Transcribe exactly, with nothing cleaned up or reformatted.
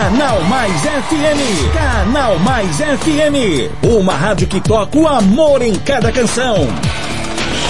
Canal Mais F M. Canal Mais F M. Uma rádio que toca o amor em cada canção.